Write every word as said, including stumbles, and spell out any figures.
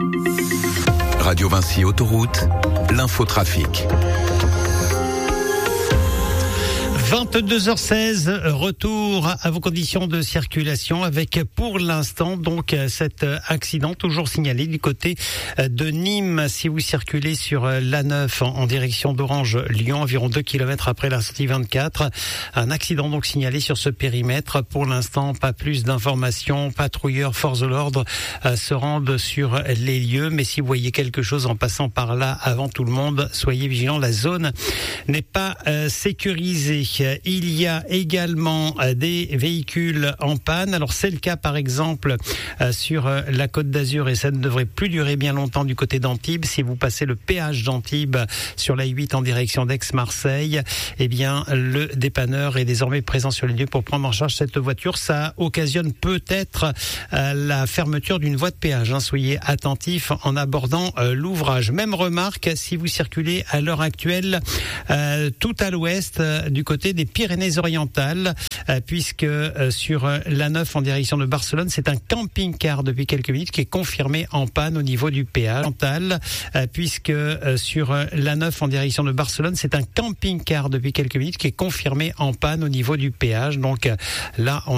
Radio Vinci Autoroute, l'infotrafic. vingt-deux heures seize, retour à vos conditions de circulation avec pour l'instant donc cet accident toujours signalé du côté de Nîmes. Si vous circulez sur l'A neuf en direction d'Orange-Lyon, environ deux kilomètres après la sortie vingt-quatre, un accident donc signalé sur ce périmètre. Pour l'instant, pas plus d'informations. Patrouilleurs, forces de l'ordre se rendent sur les lieux, mais si vous voyez quelque chose en passant par là avant tout le monde, soyez vigilants, la zone n'est pas euh, sécurisée. Il y a également des véhicules en panne. Alors c'est le cas par exemple sur la Côte d'Azur et ça ne devrait plus durer bien longtemps du côté d'Antibes. Si vous passez le péage d'Antibes sur l'A huit en direction d'Aix-Marseille, eh bien le dépanneur est désormais présent sur les lieux pour prendre en charge cette voiture. Ça occasionne peut-être la fermeture d'une voie de péage. Soyez attentifs en abordant l'ouvrage. Même remarque si vous circulez à l'heure actuelle euh, tout à l'ouest du côté des Pyrénées-Orientales, euh, puisque euh, sur euh, l'A neuf en direction de Barcelone, c'est un camping-car depuis quelques minutes qui est confirmé en panne au niveau du péage. Euh, puisque euh, sur euh, l'A neuf en direction de Barcelone, c'est un camping-car depuis quelques minutes qui est confirmé en panne au niveau du péage. Donc euh, là, on